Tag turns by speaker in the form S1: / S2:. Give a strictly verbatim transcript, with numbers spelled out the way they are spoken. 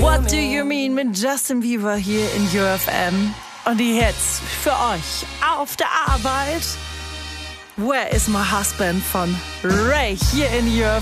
S1: What Do You Mean mit Justin Bieber hier in U F M. Und jetzt für euch auf der Arbeit Where Is My Husband von Ray hier in U F M.